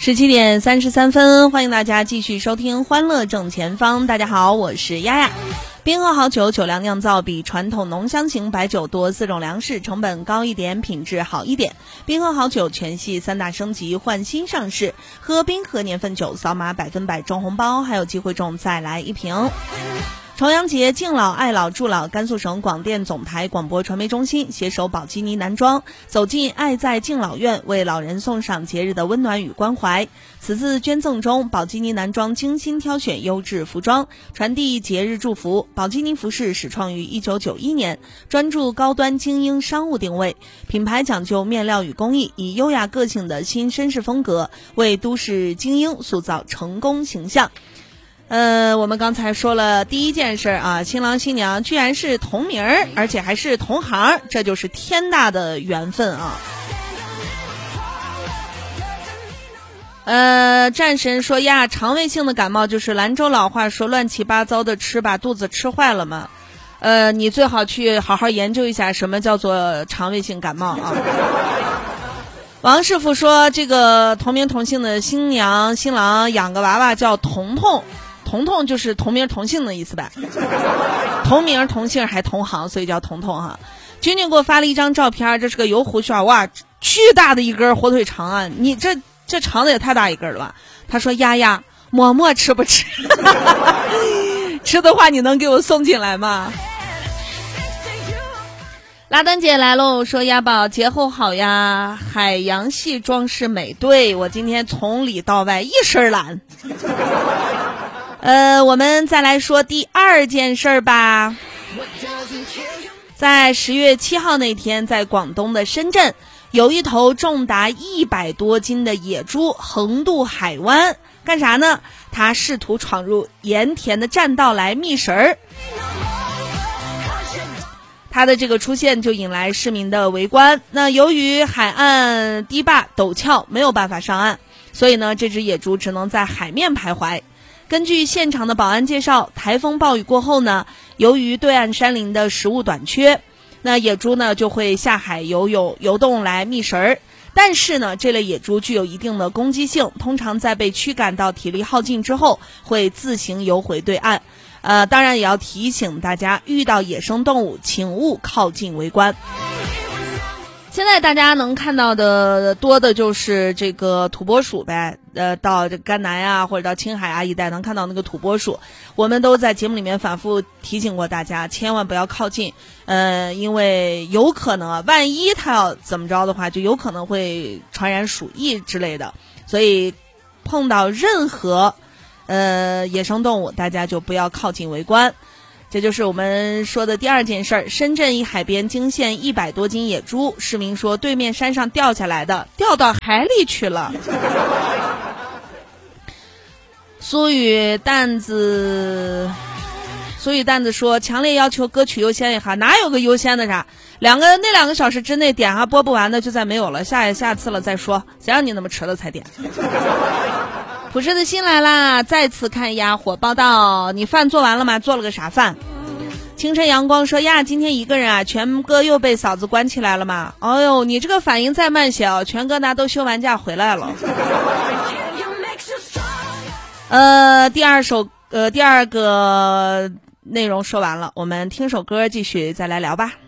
17:33，欢迎大家继续收听欢乐正前方。大家好，我是丫丫。冰河好酒，酒粮酿造比传统浓香型白酒多4种粮食，成本高一点，品质好一点。冰河好酒全系3大升级换新上市，喝冰河年份酒，扫码100%中红包，还有机会中再来1瓶。重阳节敬老爱老助老，甘肃省广电总台广播传媒中心携手宝鸡尼男装，走进爱在敬老院，为老人送上节日的温暖与关怀。此次捐赠中，宝鸡尼男装精心挑选优质服装，传递节日祝福。宝鸡尼服饰始创于1991年，专注高端精英商务定位，品牌讲究面料与工艺，以优雅个性的新绅士风格，为都市精英塑造成功形象。我们刚才说了第一件事啊，新郎新娘居然是同名，而且还是同行，这就是天大的缘分啊。战神说呀，肠胃性的感冒就是兰州老话说乱七八糟的吃，把肚子吃坏了嘛。你最好去好好研究一下什么叫做肠胃性感冒啊。王师傅说，这个同名同姓的新娘新郎养个娃娃叫彤彤，彤彤就是同名同姓的意思呗，同名同姓还同行，所以叫彤彤哈。君君给我发了一张照片，这是个油胡须啊，哇，巨大的一根火腿肠啊，你这肠子也太大一根了吧。他说丫丫馍馍吃不吃吃的话你能给我送进来吗？拉丹姐来喽，说丫宝节后好呀，海洋系装饰美，对，我今天从里到外一身蓝。我们再来说第二件事吧。在10月7号那天，在广东的深圳，有一头重达100多斤的野猪横渡海湾，干啥呢？它试图闯入盐田的栈道来觅食儿。它的这个出现就引来市民的围观。那由于海岸堤坝陡峭，没有办法上岸，所以呢，这只野猪只能在海面徘徊。根据现场的保安介绍，台风暴雨过后呢，由于对岸山林的食物短缺，那野猪呢就会下海游动来觅食儿。但是呢，这类野猪具有一定的攻击性，通常在被驱赶到体力耗尽之后，会自行游回对岸。当然也要提醒大家，遇到野生动物请勿靠近围观。现在大家能看到的多的就是这个土拨鼠呗，到这甘南啊或者到青海啊一带能看到那个土拨鼠，我们都在节目里面反复提醒过大家，千万不要靠近，因为有可能啊，万一它要怎么着的话，就有可能会传染鼠疫之类的，所以碰到任何野生动物，大家就不要靠近围观。这就是我们说的第二件事儿。深圳一海边惊现100多斤野猪，市民说对面山上掉下来的，掉到海里去了。苏雨蛋子说，强烈要求歌曲优先一下，哪有个优先的啥？那2个小时之内点播不完的就再没有了，下次了再说，谁让你那么迟了才点。朴实的心来啦，再次看呀火报道，你饭做完了吗？做了个啥饭？清晨阳光说呀，今天一个人啊，全哥又被嫂子关起来了吗？哎呦，你这个反应再慢些，全哥那都休完假回来了。第二个内容说完了，我们听首歌继续再来聊吧。